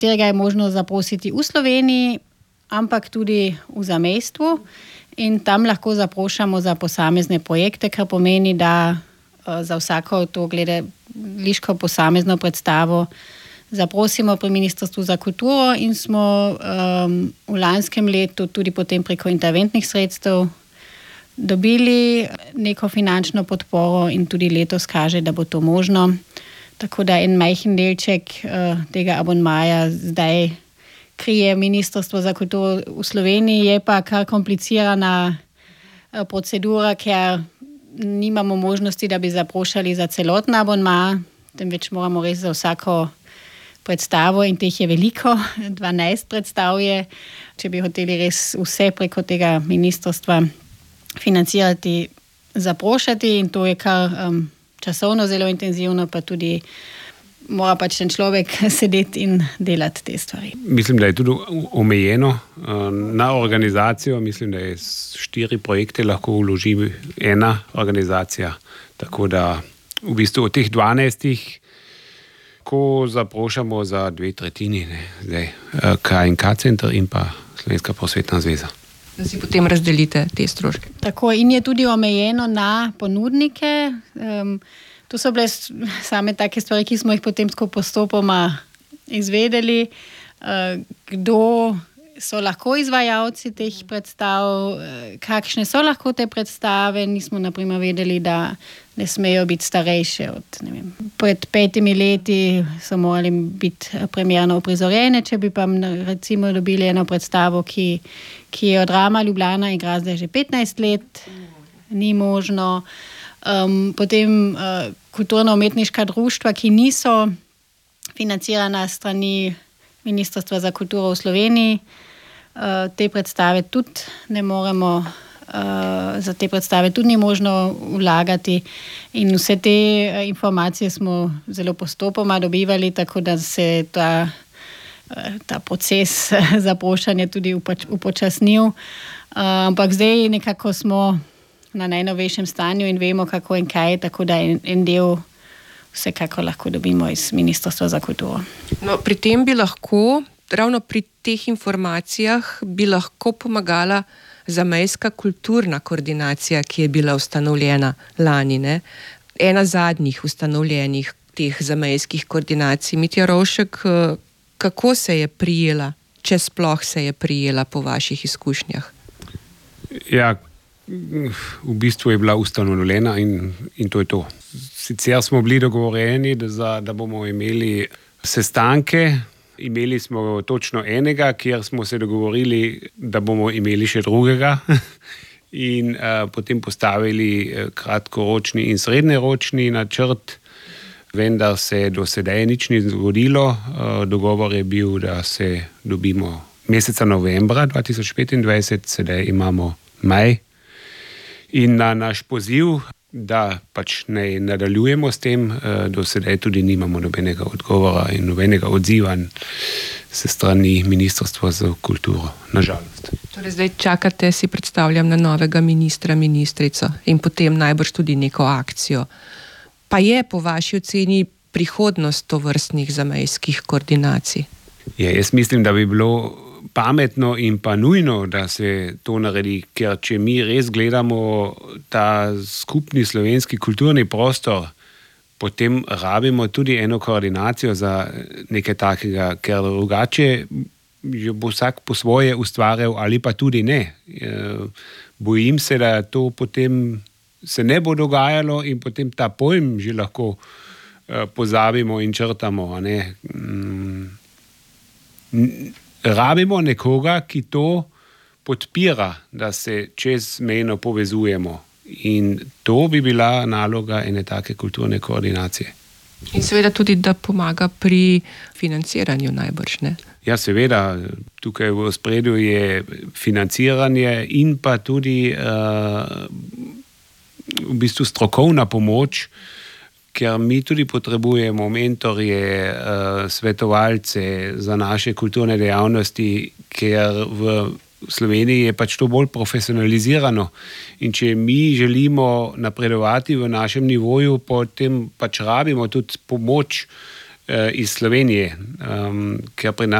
katerega je možno zaprositi v Sloveniji, ampak tudi v zamejstvu. In tam lahko zaprošamo za posamezne projekte, kar pomeni, da za vsako to gledališko posamezno predstavo zaprosimo pri Ministrstvu za kulturo in smo v lanskem letu tudi potem preko interventnih sredstev dobili neko finančno podporo in tudi letos kaže, da bo to možno. Tako da en majhen delček tega abonmaja zdaj krije Ministrstvo za kulturo v Sloveniji, je pa kar komplicirana procedura, ker nimamo možnosti, da bi zaprošali za celoten abonma, temveč moramo res za vsako predstavo in teh je veliko, 12 predstav je, če bi hoteli res vse preko tega ministrstva financirati, zaprošati in to je kar časovno zelo intenzivno, pa tudi mora pač ten človek sedeti in delati te stvari. Mislim, da je tudi omejeno na organizacijo, mislim, da je 4 projekte lahko vloži ena organizacija, tako da v bistvu od teh 12 ko zaprošamo za 2/3, zdaj KNK center in pa Slovenska prosvetna zveza. Da si potem razdelite te stroške. Tako, in je tudi omejeno na ponudnike. To so bile same take stvari, ki smo jih potem postopoma izvedeli, kdo so lahko izvajalci teh predstav, kakšne so lahko te predstave. Nismo naprimer vedeli, da ne smejo biti starejše od, ne vem, pred 5 leti so morali biti premierno uprizorjene, če bi pa recimo dobili eno predstavo, ki je od Drama Ljubljana igra zdaj že 15 let, ni možno. Potem kulturno-umetniška društva, ki niso financirana strani Ministrstva za kulturo v Sloveniji, te predstave tudi ne moremo, za te predstave tudi ni možno vlagati in vse te informacije smo zelo postopoma dobivali, tako da se ta proces zaprošanja tudi upočasnil. Ampak zdaj nekako smo na najnovejšem stanju in vemo, kako in kaj, tako da en del vsekako lahko dobimo iz Ministrstva za kulturo. No, pri tem bi lahko, ravno pri teh informacijah, bi lahko pomagala zamejska kulturna koordinacija, ki je bila ustanovljena lani, ne? Ena zadnjih ustanovljenih teh zamejskih koordinacij. Mitja Rovšek, kako se je prijela, če sploh se je prijela po vaših izkušnjah? Ja, v bistvu je bila ustanovljena in to je to. Sicer smo bili dogovorjeni, da bomo imeli sestanke. Imeli smo točno enega, kjer smo se dogovorili, da bomo imeli še drugega in potem postavili kratkoročni in srednjeročni načrt, vendar se do sedaj nič ni zgodilo. Dogovor je bil, da se dobimo meseca novembra 2025, sedaj imamo maj. In na naš poziv, da pač ne nadaljujemo s tem, do sedaj tudi nimamo nobenega odgovora in nobenega odziva se strani Ministrstva za kulturo, nažalost. Torej zdaj čakate, si predstavljam, na novega ministra, ministrico in potem najbrž tudi neko akcijo. Pa je po vaši oceni prihodnost tovrstnih zamejskih koordinacij? Ja, jaz mislim, da bi bilo pametno in pa nujno, da se to naredi, ker če mi res gledamo ta skupni slovenski kulturni prostor, potem rabimo tudi eno koordinacijo za nekaj takega, ker drugače jo bo vsak po svoje ustvarjal ali pa tudi ne. Bojim se, da to potem se ne bo dogajalo in potem ta pojem že lahko pozabimo in črtamo, ne. Rabimo nekoga, ki to podpira, da se čezmejno povezujemo. In to bi bila naloga ene take kulturne koordinacije. In seveda tudi, da pomaga pri financiranju najbrž, ne? Ja, seveda, tukaj v ospredju je financiranje in pa tudi v bistvu strokovna pomoč, ker mi tudi potrebujemo mentorje, svetovalce za naše kulturne dejavnosti, ker v Sloveniji je pač to bolj profesionalizirano. In če mi želimo napredovati v našem nivoju, potem pač rabimo tudi pomoč iz Slovenije, ker pri nas